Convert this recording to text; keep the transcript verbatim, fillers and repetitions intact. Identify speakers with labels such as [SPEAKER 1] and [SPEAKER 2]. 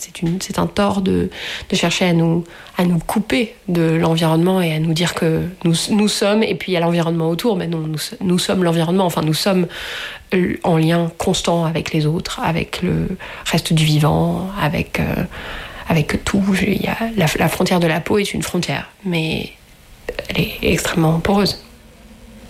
[SPEAKER 1] c'est, une, c'est un tort de, de chercher à nous, à nous couper de l'environnement et à nous dire que nous, nous sommes, et puis il y a l'environnement autour, mais non, nous, nous sommes l'environnement, enfin nous sommes en lien constant avec les autres, avec le reste du vivant, avec, euh, avec tout. Il y a, la, la frontière de la peau est une frontière, mais elle est extrêmement poreuse.